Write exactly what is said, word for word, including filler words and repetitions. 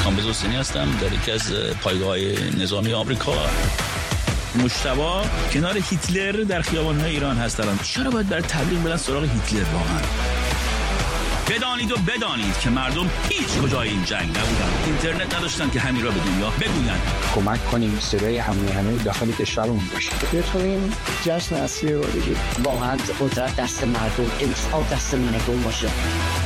کامبیز حسینی هستم، در یکی از پایگاه‌های نظامی آمریکا. مجتبی کنار هیتلر در خیابان‌های ایران هستن. چرا باید برای تبلیغ برن سراغ هیتلر واقعا؟ بدانید و بدانید که مردم هیچ کجای این جنگ نبودن، اینترنت نداشتن که همین را به دنیا بگویند. کمک کنیم صدای همه همه داخل کشورمون باشه، بتونیم جشن اصلی رو بگیریم. واقعا قدرت دست مردم، انصاف دست مردم باشه.